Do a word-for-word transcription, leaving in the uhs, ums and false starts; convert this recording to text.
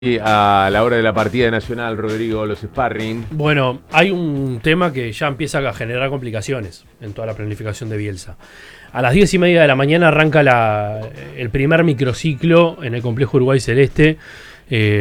A la hora de la partida de Nacional, Rodrigo, los sparring. Bueno, hay un tema que ya empieza a generar complicaciones en toda la planificación de Bielsa. A las diez y media de la mañana arranca la, el primer microciclo en el complejo Uruguay Celeste. Eh,